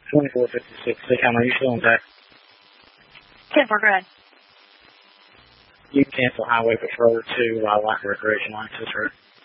2456, how are you feeling back? 10-4, go ahead. You cancel highway patrol to Locker Recreation Line, that's right.